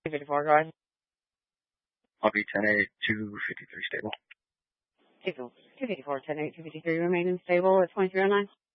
254, go ahead. I'll be 10-8, 253 stable. 254, 10-8, 253 remaining stable at 2309.